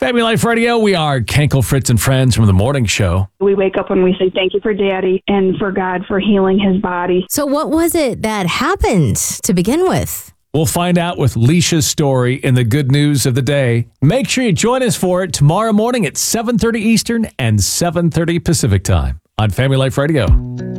Family Life Radio, we are Kenkel, Fritz, and Friends from the morning show. We wake up and we say thank you for Daddy and for God for healing his body. So what was it that happened to begin with? We'll find out with Leisha's story in the good news of the day. Make sure you join us for it tomorrow morning at 7:30 Eastern and 7:30 Pacific time on Family Life Radio.